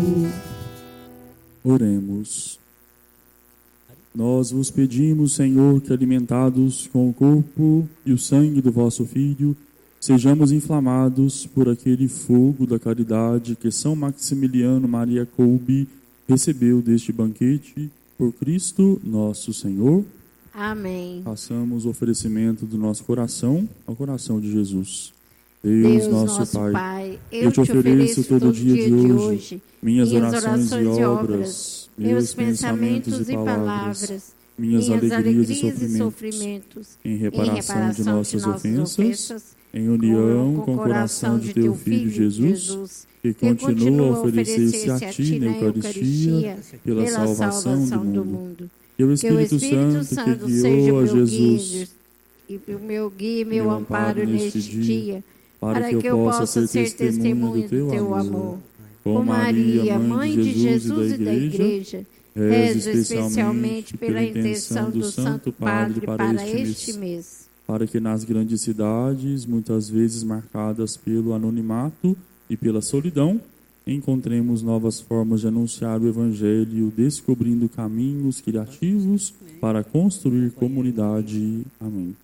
Oremos. Nós vos pedimos, Senhor, que alimentados com o corpo e o sangue do vosso Filho, sejamos inflamados por aquele fogo da caridade que São Maximiliano Maria Kolbe recebeu deste banquete, por Cristo nosso Senhor. Amém. Façamos o oferecimento do nosso coração ao coração de Jesus. Deus nosso Pai, eu te ofereço todo o dia de hoje minhas orações e obras, meus pensamentos e palavras, minhas alegrias e sofrimentos, em reparação de nossas ofensas, em união com o coração de teu Filho Jesus, que continua a oferecer-se a ti na Eucaristia pela salvação do mundo. Que o Espírito Santo que guiou a Jesus e o meu guia e meu amparo neste dia, para que eu possa ser testemunho do teu amor. Com Maria, Mãe de Jesus e da Igreja, rezo especialmente pela intenção do Santo Padre para este mês. Para que nas grandes cidades, muitas vezes marcadas pelo anonimato e pela solidão, encontremos novas formas de anunciar o Evangelho, descobrindo caminhos criativos para construir comunidade. Amém.